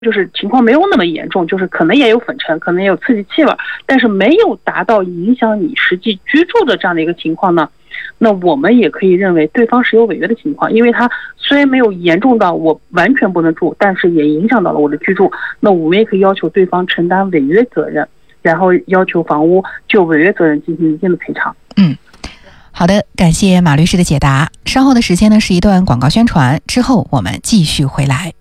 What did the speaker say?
就是情况没有那么严重，就是可能也有粉尘，可能也有刺激气味，但是没有达到影响你实际居住的这样的一个情况呢，那我们也可以认为对方是有违约的情况，因为他虽然没有严重到我完全不能住，但是也影响到了我的居住，那我们也可以要求对方承担违约责任，然后要求房屋就违约责任进行一定的赔偿。 好的，感谢马律师的解答。稍后的时间呢是一段广告宣传，之后我们继续回来。